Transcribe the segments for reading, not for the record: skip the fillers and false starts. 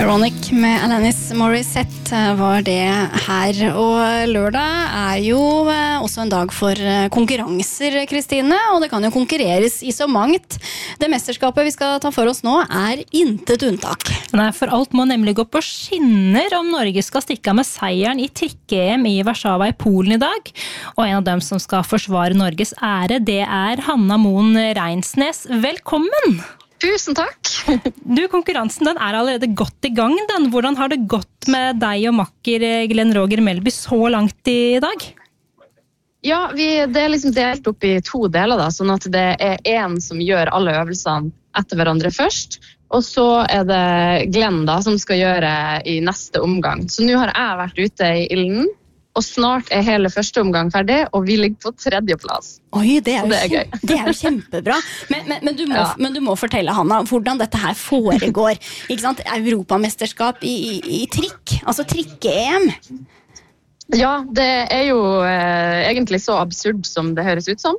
Ironic med Alanis Morissette var det her, og lørdag jo også en dag for konkurranser, Kristine, og det kan jo konkurreres i så mangt. Det mesterskapet vi skal ta for oss nå intet unntak. Nei, for alt må nemlig gå på skinner om Norge skal stikke av med seieren i trikke-EM i Warszawa i Polen i dag. Og en av dem som skal forsvare Norges ære, det Hanna Moen Reinsnes. Velkommen! Tusen takk. Konkurransen den allerede godt i gang. Hvordan har det gått med deg og makker Glenn Roger Melby så langt i dag? Ja, det liksom delt opp i to deler da, sånn at det en som gjør alle øvelsene etter hverandre først, og så det Glenn da, som skal gjøre i neste omgang. Så nå har jeg vært ute i ilden, og snart hele første omgang ferdig, og vi ligger på 3. plass. Oi, det jo gøy. Det jo kjempebra. Men du må fortelle, Hanna, hvordan dette her foregår. Ikke sant? Europamesterskap i trikk, altså trikke-EM. Ja, det jo egentlig så absurd som det høres ut som.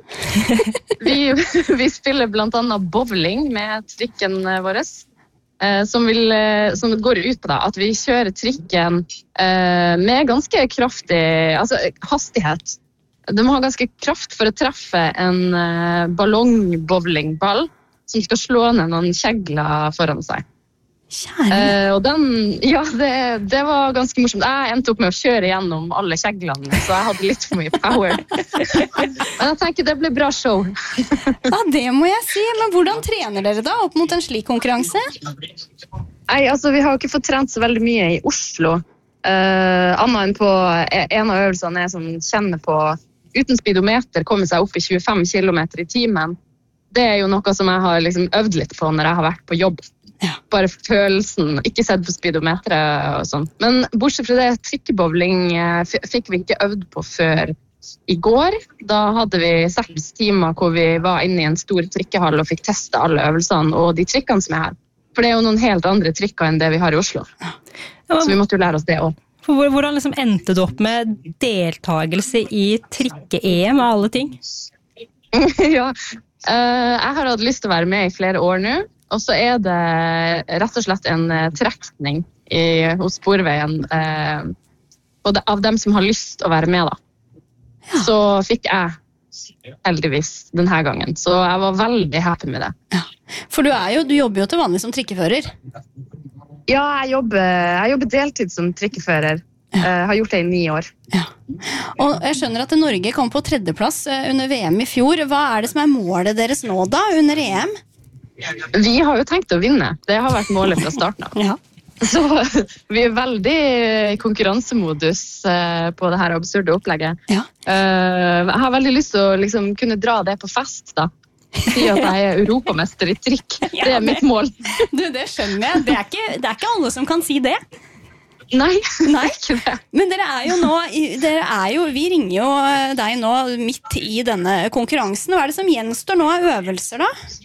Vi spiller blant annet bowling med trikken vår. Som går ut på at vi kjører trikken med ganske kraftig hastighet. De må ha ganske kraft for å treffe en ballongbowlingball som skal slå ned noen kjegler foran seg. Og det var ganske morsomt. Jeg endte opp med å kjøre gjennom alle kjeglene, så jeg hadde litt for mye power. Men jeg tenker det ble bra show. Ja, det må jeg si. Men hvordan trener dere da opp mot en slik konkurranse? Nei, vi har jo ikke fått trent så veldig mye i Oslo. Annet enn på en av øvelsene som kjenner på uten speedometer komme seg opp i 25 kilometer i timen. Det jo noe som jeg har liksom øvd litt på når jeg har vært på jobb. Ja. Bare følelsen, ikke sett på speedometeret og sånn. Men bortsett fra det, trikkebowling fikk vi ikke øvd på før i går. Da hadde vi 6 timer hvor vi var inne i en stor trikkehall og fikk teste alle øvelsene og de trikkene som her. For det jo noen helt andre trikker enn det vi har i Oslo. Ja. Så vi måtte jo lære oss det også. Hvordan liksom endte du opp med deltagelse i trikke-EM og alle ting? Ja, jeg har hatt lyst til å være med i flere år nå. Og så det rett og slett en trekning hos Sporveien av dem som har lyst å være med da. Ja. Så fikk jeg heldigvis denne gangen. Så jeg var veldig happy med det. Ja. For du jobber jo til vanlig som trikkefører. Ja, jeg jobber deltid som trikkefører. Jeg har gjort det i 9 år. Ja. Og jeg skjønner at Norge kom på 3. plass under VM i fjor. Hva det som målet deres nå da, under EM? Vi har jo tenkt å vinne. Det har vært målet fra starten av. Ja. Så vi veldig i konkurransemodus på det her absurde opplegget. Ja. Jeg har veldig lyst til å liksom kunne dra det på fest da. Si at jeg europamester i trikk. Ja, det mitt mål. Det skjønner jeg. Det ikke alle som kan si det. Nei. Ikke det. Men vi ringer jo deg nå midt i denne konkurransen. Hva det som gjenstår nå av øvelser da?